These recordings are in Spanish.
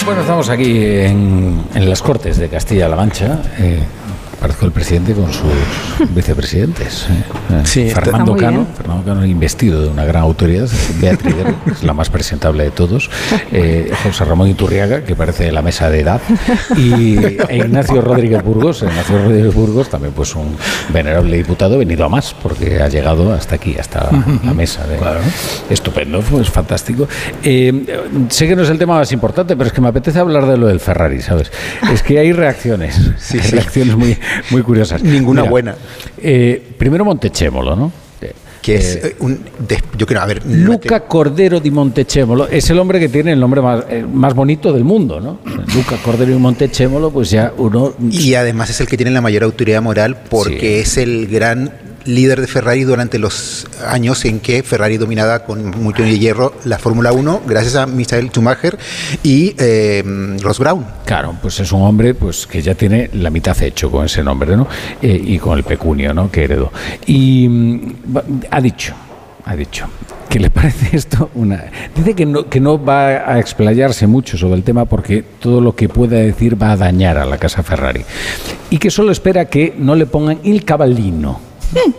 Bueno, estamos aquí en las Cortes de Castilla-La Mancha. Parezco el presidente con sus vicepresidentes. Sí, Fernando Cano, investido de una gran autoridad. Beatriz, que es la más presentable de todos. José Ramón Iturriaga, que parece de la mesa de edad. E Ignacio Rodríguez Burgos. Ignacio Rodríguez Burgos, también pues un venerable diputado, venido a más, porque ha llegado hasta aquí, hasta la mesa. Claro. Estupendo, pues fantástico. Sé que no es el tema más importante, pero es que me apetece hablar de lo del Ferrari, ¿sabes? Es que hay reacciones. Sí. Reacciones muy curiosas. Ninguna buena. Primero Montechémolo, ¿no? Que es yo creo, a ver, Luca Cordero di Montechémolo es el hombre que tiene el nombre más bonito del mundo, ¿no? Luca Cordero di Montechémolo, pues ya uno... Y además es el que tiene la mayor autoridad moral porque es el gran líder de Ferrari durante los años en que Ferrari dominaba con mucho hierro la Fórmula 1 gracias a Michael Schumacher y Ross Brown. Claro, pues es un hombre pues que ya tiene la mitad hecho con ese nombre, ¿no? Y con el pecunio, ¿no?, que heredó. Y ha dicho que le parece esto dice que no va a explayarse mucho sobre el tema porque todo lo que pueda decir va a dañar a la casa Ferrari y que solo espera que no le pongan il cavallino.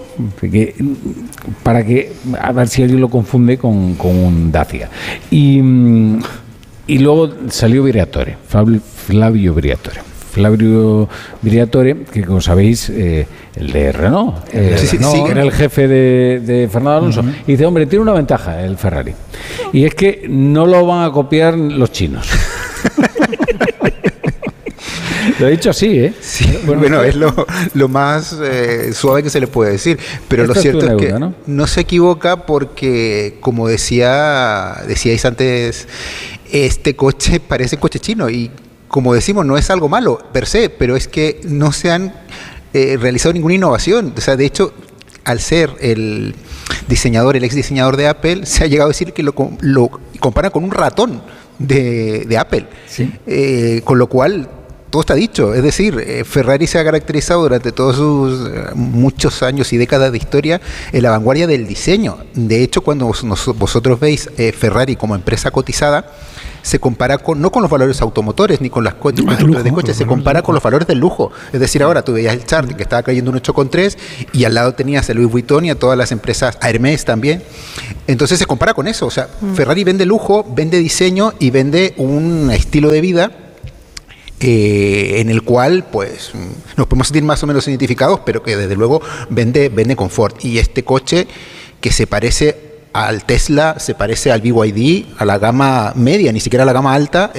Para que a ver si alguien lo confunde con un Dacia y luego salió Briatore, Flavio Briatore, que como sabéis el de Renault, Renault era el jefe de Fernando Alonso, y dice, hombre, tiene una ventaja el Ferrari, y es que no lo van a copiar los chinos. Lo he dicho así, ¿eh? Sí, bueno, es lo más suave que se le puede decir. Pero lo cierto es que no se equivoca porque, como decíais antes, este coche parece un coche chino. Y como decimos, no es algo malo per se, pero es que no se han realizado ninguna innovación. O sea, de hecho, al ser el ex diseñador de Apple, se ha llegado a decir que lo compara con un ratón de Apple. ¿Sí? Con lo cual... todo está dicho, es decir, Ferrari se ha caracterizado durante todos sus muchos años y décadas de historia en la vanguardia del diseño. De hecho, cuando vosotros veis Ferrari como empresa cotizada, se compara no con los valores automotores ni con las constructoras de coches, se compara con los valores del lujo. Es decir, ahora tú veías el chart que estaba cayendo un 8,3 y al lado tenías a Louis Vuitton y a todas las empresas, a Hermès también. Entonces se compara con eso. O sea, Ferrari vende lujo, vende diseño y vende un estilo de vida en el cual pues nos podemos sentir más o menos identificados, pero que desde luego vende confort. Y este coche que se parece al Tesla, se parece al BYD, a la gama media, ni siquiera a la gama alta,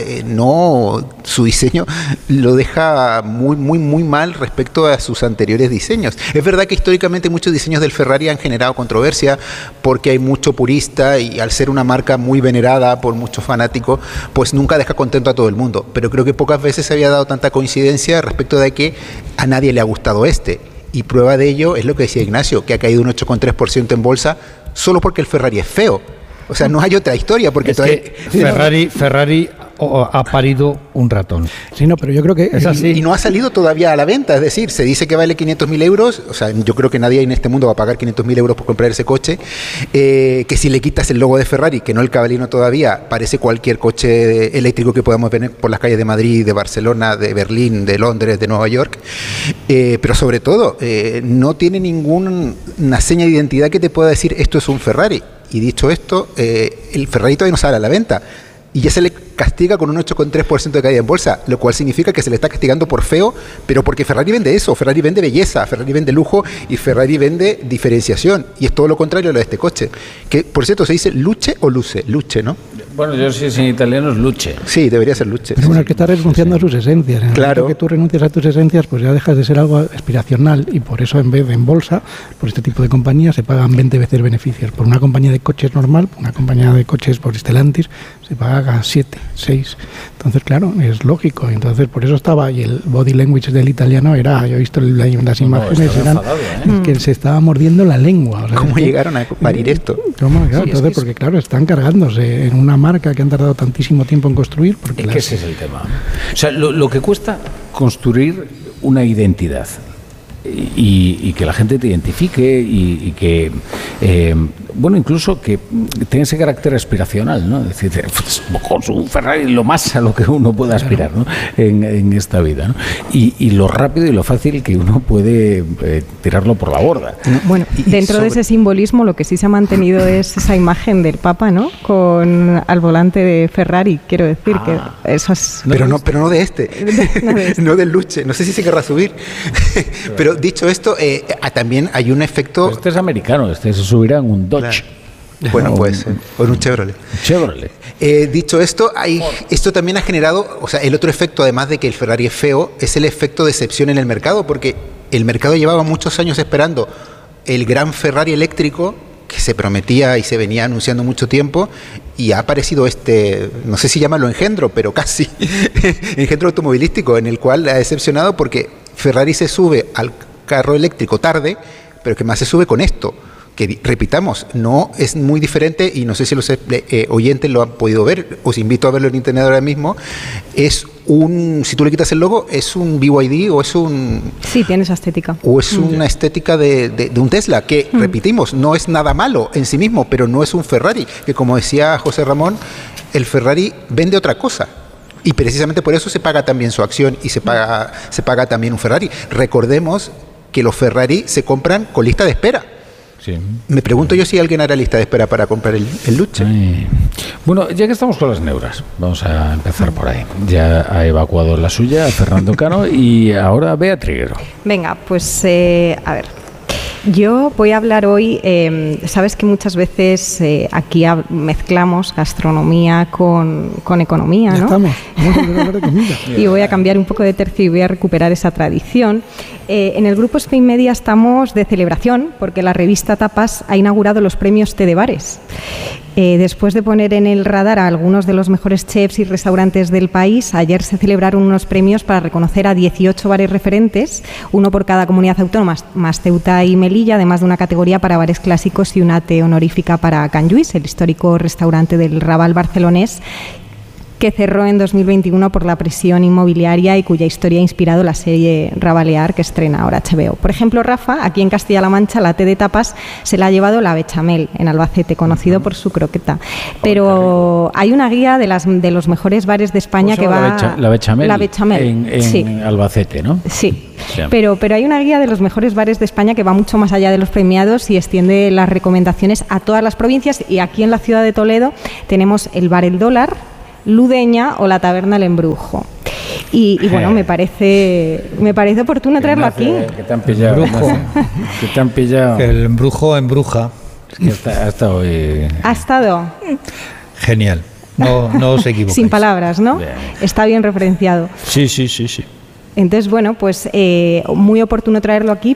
su diseño lo deja muy mal respecto a sus anteriores diseños. Es verdad que históricamente muchos diseños del Ferrari han generado controversia porque hay mucho purista y al ser una marca muy venerada por muchos fanáticos, pues nunca deja contento a todo el mundo. Pero creo que pocas veces se había dado tanta coincidencia respecto de que a nadie le ha gustado este. Y prueba de ello es lo que decía Ignacio, que ha caído un 8,3% en bolsa solo porque el Ferrari es feo. O sea, no hay otra historia. Porque es que Ferrari ha parido un ratón. Sí, no, pero yo creo que es así. Y no ha salido todavía a la venta. Es decir, se dice que vale 500.000 euros. O sea, yo creo que nadie en este mundo va a pagar 500.000 euros por comprar ese coche. Que si le quitas el logo de Ferrari, que no el Cavallino todavía, parece cualquier coche eléctrico que podamos ver por las calles de Madrid, de Barcelona, de Berlín, de Londres, de Nueva York. Pero sobre todo, no tiene ninguna seña de identidad que te pueda decir esto es un Ferrari. Y dicho esto, el Ferrari todavía no sale a la venta. Y ya se le castiga con un 8,3% de caída en bolsa, lo cual significa que se le está castigando por feo, pero porque Ferrari vende eso, Ferrari vende belleza, Ferrari vende lujo y Ferrari vende diferenciación. Y es todo lo contrario a lo de este coche. Que, por cierto, se dice luce o luce, luce, ¿no? Bueno, yo si es en italiano es luce. Sí, debería ser luce. Pero bueno, es que está renunciando a sus esencias. En el momento que tú renuncias a tus esencias, pues ya dejas de ser algo aspiracional y por eso en vez de en bolsa, por este tipo de compañías se pagan 20 veces beneficios. Por una compañía de coches normal, por una compañía de coches por Stellantis, se paga 7, 6. Entonces, claro, es lógico. Entonces, por eso estaba, y el body language del italiano era, yo he visto las imágenes, eran que se estaba mordiendo la lengua. O sea, ¿cómo llegaron a parir esto? ¿Cómo? Claro, sí, entonces, porque claro, están cargándose en una marca que han tardado tantísimo tiempo en construir. Porque es que ese es el tema. O sea, lo que cuesta construir una identidad y que la gente te identifique y que, bueno, incluso que tenga ese carácter aspiracional, ¿no? Es decir, pues, con un Ferrari lo más a lo que uno puede aspirar, ¿no? en esta vida, ¿no? Y lo rápido y lo fácil que uno puede tirarlo por la borda. Bueno, dentro de ese simbolismo lo que sí se ha mantenido es esa imagen del Papa, ¿no? Al volante de Ferrari, quiero decir que eso es... Pero no de este, no del Luce, no sé si se querrá subir. Pero dicho esto, también hay un efecto... Pero este es americano, este se subirá en un Dodge. Claro. Bueno, puede ser. O en un Chevrolet. Dicho esto, esto también ha generado, o sea, el otro efecto, además de que el Ferrari es feo, es el efecto de decepción en el mercado, porque el mercado llevaba muchos años esperando el gran Ferrari eléctrico que se prometía y se venía anunciando mucho tiempo, y ha aparecido no sé si llamarlo engendro, pero casi, engendro automovilístico, en el cual ha decepcionado porque Ferrari se sube al carro eléctrico tarde, pero que más se sube con esto, que repitamos, no es muy diferente, y no sé si los oyentes lo han podido ver, os invito a verlo en internet ahora mismo. Es si tú le quitas el logo, es un BYD o es un... Sí, tiene esa estética. O es una estética de un Tesla, que repetimos, no es nada malo en sí mismo, pero no es un Ferrari, que como decía José Ramón, el Ferrari vende otra cosa. Y precisamente por eso se paga también su acción y se paga también un Ferrari. Recordemos que los Ferrari se compran con lista de espera. Sí. Me pregunto yo si alguien hará lista de espera para comprar el Luce. Bueno, ya que estamos con las neuras, vamos a empezar por ahí. Ya ha evacuado la suya Fernando Cano y ahora Bea Triguero. Venga, pues a ver. Yo voy a hablar hoy, sabes que muchas veces aquí mezclamos gastronomía con economía, ¿no? Ya estamos, vamos a hablar de comida. Y voy a cambiar un poco de tercio y voy a recuperar esa tradición. En el grupo Spain Media estamos de celebración porque la revista Tapas ha inaugurado los premios Té de Bares. Después de poner en el radar a algunos de los mejores chefs y restaurantes del país, ayer se celebraron unos premios para reconocer a 18 bares referentes, uno por cada comunidad autónoma, más Ceuta y Melilla, además de una categoría para bares clásicos y una T honorífica para Can Lluís, el histórico restaurante del Raval barcelonés, que cerró en 2021 por la presión inmobiliaria y cuya historia ha inspirado la serie Rabalear que estrena ahora HBO. Por ejemplo, Rafa, aquí en Castilla-La Mancha, la T de tapas se la ha llevado la Bechamel, en Albacete, conocido por su croqueta. Pero hay una guía de los mejores bares de España que va... La Bechamel en sí. Albacete, ¿no? Sí. Pero hay una guía de los mejores bares de España que va mucho más allá de los premiados y extiende las recomendaciones a todas las provincias, y aquí en la ciudad de Toledo tenemos el Bar El Dólar, Ludeña o la Taberna El Embrujo. Y bueno, me parece oportuno traerlo aquí. ¿Qué te han pillado? ¿Qué te han pillado? El embrujo embruja. Es que ha estado hoy... ¿Ha estado? Genial. No os equivocáis. Sin palabras, ¿no? Bien. Está bien referenciado. Sí. Entonces, bueno, pues muy oportuno traerlo aquí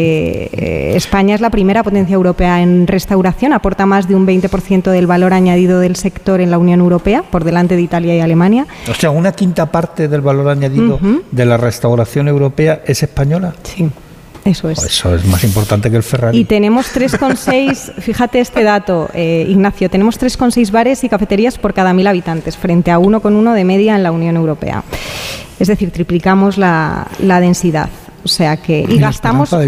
porque España es la primera potencia europea en restauración, aporta más de un 20% del valor añadido del sector en la Unión Europea, por delante de Italia y Alemania. O sea, una quinta parte del valor añadido de la restauración europea es española. Sí. Eso es. Eso es más importante que el Ferrari. Y tenemos 3,6, fíjate este dato, Ignacio, tenemos 3,6 bares y cafeterías por cada 1.000 habitantes, frente a 1,1 de media en la Unión Europea. Es decir, triplicamos la densidad. O sea que gastamos más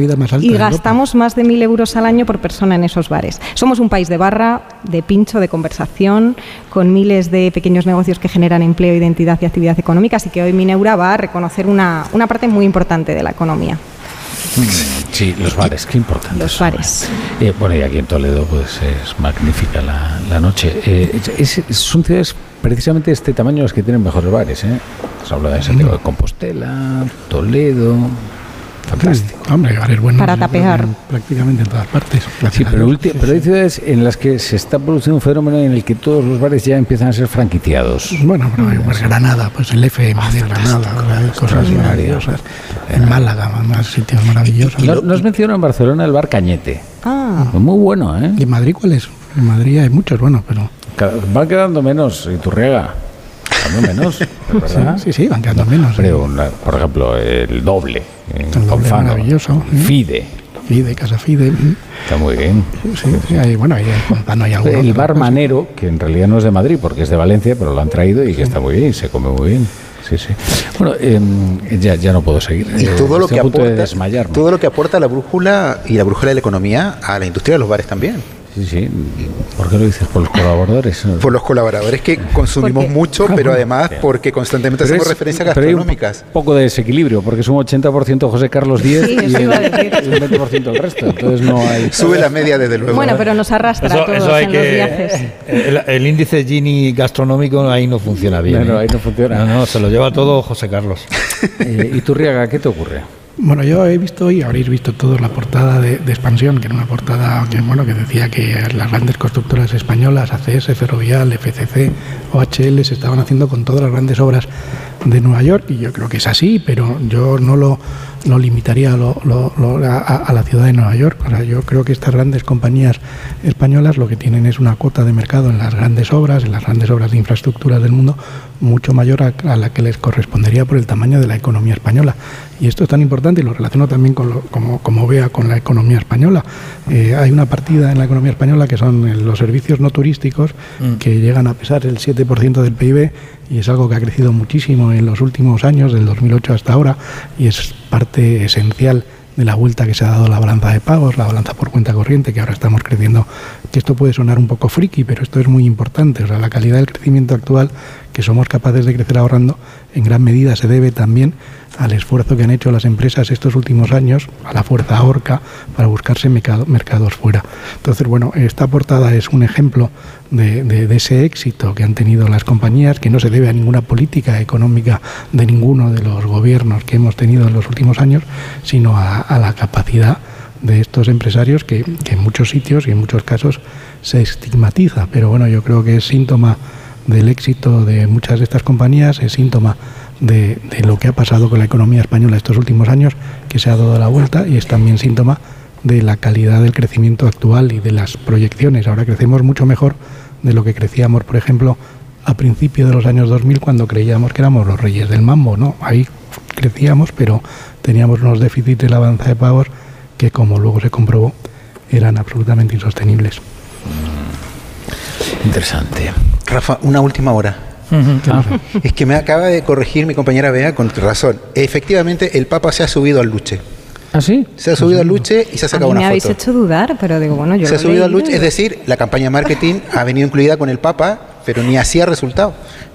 de 1.000 euros al año por persona en esos bares. Somos un país de barra, de pincho, de conversación, con miles de pequeños negocios que generan empleo, identidad y actividad económica. Así que hoy Mineura va a reconocer una parte muy importante de la economía. Sí, los bares, qué importante. Los bares. Bueno, y aquí en Toledo pues es magnífica la noche. Son ciudades precisamente de este tamaño las que tienen mejores bares. Se habla de Santiago de Compostela, Toledo. Fantástico. Hombre, bares buenos para tapear prácticamente en todas partes. Sí, pero hay ciudades en las que se está produciendo un fenómeno en el que todos los bares ya empiezan a ser franquiciados. Bueno, pero pues Granada, pues el FM de Granada, hay cosas maravillosas. En Málaga, más sitios maravillosos. No has mencionado en Barcelona el bar Cañete. Muy bueno, ¿eh? ¿Y en Madrid cuál es? En Madrid hay muchos buenos, pero... Van quedando menos, Iturriaga. Menos, ¿verdad? Sí, van quedando menos. Pero, por ejemplo, el Doble, en Ponfano, maravilloso. Fide, Casa Fide. Está muy bien. Sí, ahí en Ponfano hay algo. El bar Manero, que en realidad no es de Madrid, porque es de Valencia, pero lo han traído y que está muy bien, se come muy bien. sí. Bueno, ya no puedo seguir. Y todo lo que aporta la brújula y la brújula de la economía a la industria de los bares también. Sí. ¿Por qué lo dices? ¿Por los colaboradores? Por los colaboradores que consumimos mucho, pero además porque constantemente hacemos referencias gastronómicas. Pero hay un poco de desequilibrio, porque es un 80% José Carlos Díez y un 20% el resto. Entonces no hay... Sube la media desde luego. Bueno, pero nos arrastra a todos en los viajes. El índice Gini gastronómico ahí no funciona bien. No, ahí no funciona. No, se lo lleva todo José Carlos. ¿Y tú, Riaga, qué te ocurre? Bueno, yo he visto y habréis visto todos la portada de Expansión, que era una portada que decía que las grandes constructoras españolas, ACS, Ferrovial, FCC, OHL, se estaban haciendo con todas las grandes obras de Nueva York, y yo creo que es así, pero yo no lo limitaría a la ciudad de Nueva York. O sea, yo creo que estas grandes compañías españolas lo que tienen es una cuota de mercado en las grandes obras de infraestructuras del mundo, mucho mayor a la que les correspondería por el tamaño de la economía española. Y esto es tan importante, y lo relaciono también como vea con la economía española. Hay una partida en la economía española que son los servicios no turísticos, que llegan a pesar el 7% del PIB, y es algo que ha crecido muchísimo en los últimos años, del 2008 hasta ahora, y es parte esencial de la vuelta que se ha dado a la balanza de pagos, la balanza por cuenta corriente, que ahora estamos creciendo, que esto puede sonar un poco friki, pero esto es muy importante. O sea, la calidad del crecimiento actual, que somos capaces de crecer ahorrando, en gran medida se debe también al esfuerzo que han hecho las empresas estos últimos años, a la fuerza ahorca, para buscarse mercados fuera. Entonces, bueno, esta portada es un ejemplo de ese éxito que han tenido las compañías, que no se debe a ninguna política económica de ninguno de los gobiernos que hemos tenido en los últimos años, sino a la capacidad de estos empresarios que en muchos sitios y en muchos casos se estigmatiza. Pero bueno, yo creo que es síntoma del éxito de muchas de estas compañías, es síntoma de lo que ha pasado con la economía española estos últimos años, que se ha dado la vuelta, y es también síntoma de la calidad del crecimiento actual y de las proyecciones. Ahora crecemos mucho mejor de lo que crecíamos, por ejemplo, a principios de los años 2000, cuando creíamos que éramos los reyes del mambo, ¿no? Ahí crecíamos, pero teníamos unos déficits de la balanza de pagos que, como luego se comprobó, eran absolutamente insostenibles. Interesante. Rafa, una última hora. Es que me acaba de corregir mi compañera Bea con razón. Efectivamente, el Papa se ha subido al Luche. ¿Ah, sí? Se ha subido al Luche y se ha sacado una foto. Me habéis hecho dudar, pero digo, bueno, yo se ha subido al Luche, es decir, la campaña de marketing ha venido incluida con el Papa, pero ni así ha resultado.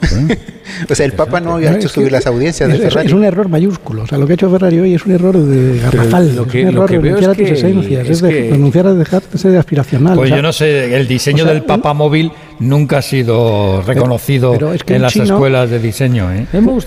O sea, el Papa no había hecho subir las audiencias de Ferrari. Es un error mayúsculo. O sea, lo que ha hecho Ferrari hoy es un error de garrafal. Lo que renunciar a tus esencias, es renunciar a dejarse de aspiracional. Pues yo no sé, el diseño del Papa móvil nunca ha sido reconocido en las escuelas de diseño.